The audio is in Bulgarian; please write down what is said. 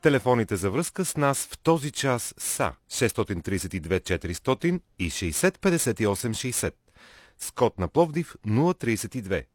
Телефоните за връзка с нас в този час са 632 400 и 60 58 60, с код на Пловдив 032.